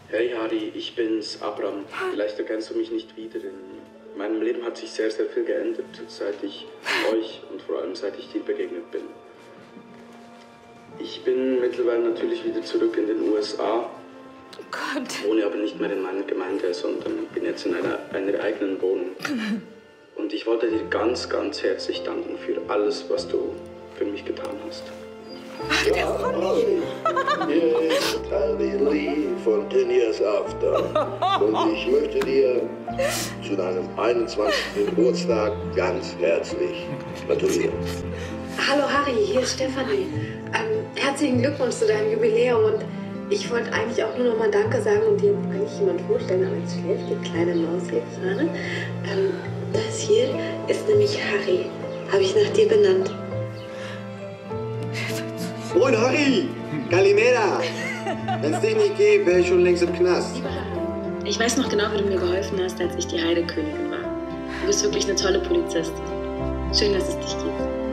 Hey Harry, ich bin's, Abram. Vielleicht erkennst du mich nicht wieder. In meinem Leben hat sich sehr, sehr viel geändert, seit ich euch und vor allem seit ich dir begegnet bin. Ich bin mittlerweile natürlich wieder zurück in den USA. Oh Gott. Wohne aber nicht mehr in meiner Gemeinde, sondern bin jetzt in einer eigenen Wohnung. Und ich wollte dir ganz, ganz herzlich danken für alles, was du für mich getan hast. Ach, der Ronny. Hier ist Harry Lee von 10 Years After. Und ich möchte dir zu deinem 21. Geburtstag ganz herzlich gratulieren. Hallo Harry, hier ist Stefanie. Herzlichen Glückwunsch zu deinem Jubiläum und ich wollte eigentlich auch nur noch mal Danke sagen und dir eigentlich jemand vorstellen, aber jetzt schläft die kleine Maus hier gerade. Das hier ist nämlich Harry, habe ich nach dir benannt. Moin Harry! Kalimera! Wenn es dich nicht gibt, wäre ich schon längst im Knast. Lieber Harry, ich weiß noch genau, wie du mir geholfen hast, als ich die Heidekönigin war. Du bist wirklich eine tolle Polizistin. Schön, dass es dich gibt.